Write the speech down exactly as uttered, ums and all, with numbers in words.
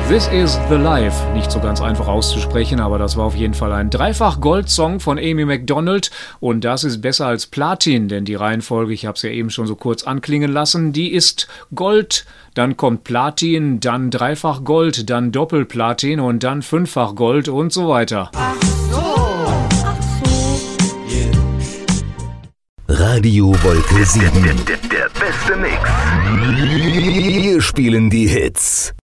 This is the Life. Nicht so ganz einfach auszusprechen, aber das war auf jeden Fall ein Dreifach-Gold-Song von Amy Macdonald. Und das ist besser als Platin, denn die Reihenfolge, ich habe es ja eben schon so kurz anklingen lassen, die ist Gold, dann kommt Platin, dann Dreifach Gold, dann Doppelplatin und dann Fünffach Gold und so weiter. Ach so. Ach so. Yeah. Radio Wolke sieben. Der, der, der beste Mix. Wir spielen die Hits.